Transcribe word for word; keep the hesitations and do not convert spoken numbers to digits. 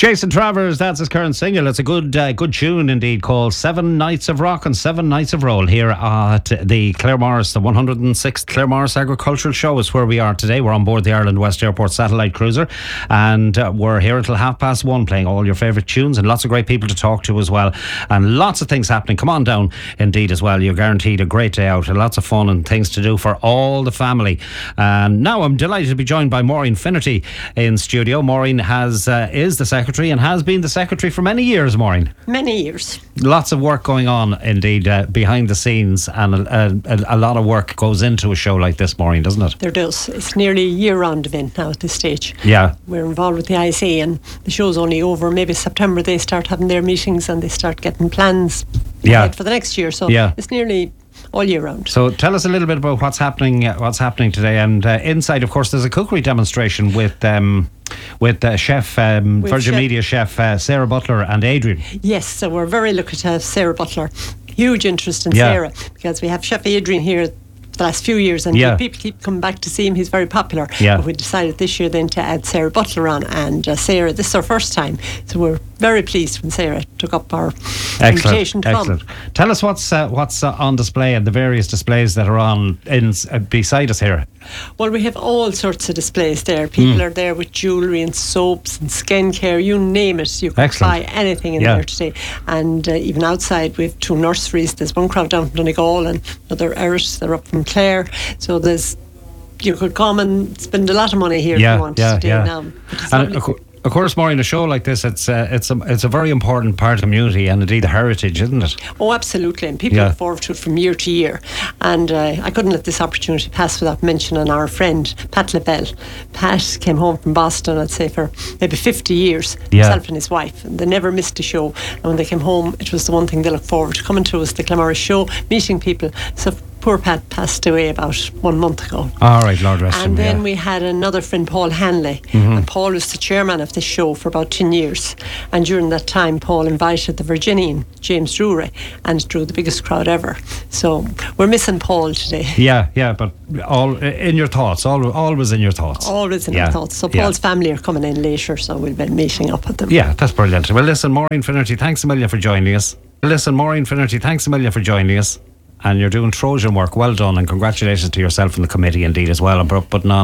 Jason Travers, that's his current single. It's a good uh, good tune indeed, called Seven Nights of Rock and Seven Nights of Roll here at the Claremorris, the one hundred sixth Claremorris Agricultural Show is where we are today. We're on board the Ireland West Airport satellite cruiser, and uh, we're here until half past one playing all your favourite tunes and lots of great people to talk to as well, and lots of things happening. Come on down indeed as well. You're guaranteed a great day out and lots of fun and things to do for all the family. And now I'm delighted to be joined by Maureen Finnerty in studio. Maureen has uh, is the secretary and has been the secretary for many years, Maureen. Many years. Lots of work going on indeed uh, behind the scenes, and a, a, a lot of work goes into a show like this, Maureen, doesn't it? There does. It's nearly a year-round event now at this stage. Yeah. We're involved with the I C A, and the show's only over maybe September. They start having their meetings and they start getting plans yeah. for the next year. So yeah. it's nearly all year round. So tell us a little bit about what's happening uh, what's happening today. And uh, inside, of course, there's a cookery demonstration with um, with uh, chef um, with Virgin chef. Media chef uh, Sarah Butler and Adrian. Yes, so we're very lucky to have Sarah Butler. Huge interest in yeah. Sarah, because we have Chef Adrian here the last few years, and yeah. people keep coming back to see him. He's very popular. Yeah. But we decided this year then to add Sarah Butler on, and uh, Sarah, this is our first time, so we're very pleased when Sarah took up our excellent, invitation to excellent. come. Tell us what's uh, what's uh, on display and the various displays that are on in uh, beside us here. Well, we have all sorts of displays there. People mm. are there with jewellery and soaps and skincare, you name it. You can excellent. buy anything in yeah. there today. And uh, even outside, we have two nurseries. There's one crowd down from Donegal and another Irish. They're up from Clare. So there's, you could come and spend a lot of money here yeah, if you want yeah, today yeah. now. And of, of course, Maureen, a show like this, it's uh, it's a it's a very important part of the community and indeed the heritage, isn't it? Oh, absolutely. And people yeah. look forward to it from year to year. And uh, I couldn't let this opportunity pass without mentioning our friend Pat LaBelle. Pat came home from Boston, I'd say, for maybe fifty years, yeah. himself and his wife. And they never missed a show. And when they came home, it was the one thing they looked forward to, coming to was the Claremorris show, meeting people. So poor Pat passed away about one month ago. All right, Lord rest him. And then yeah. we had another friend, Paul Hanley. Mm-hmm. And Paul was the chairman of this show for about ten years. And during that time, Paul invited the Virginian, James Drury, and drew the biggest crowd ever. So we're missing Paul today. Yeah, yeah, but all in your thoughts, all, always in your thoughts. Always in yeah. our thoughts. So yeah. Paul's family are coming in later, so we'll be meeting up with them. Yeah, that's brilliant. Well, listen, Maureen Finnerty, thanks a million for joining us. Listen, Maureen Finnerty, thanks a million for joining us. And you're doing Trojan work. Well done, and congratulations to yourself and the committee indeed as well, and putting on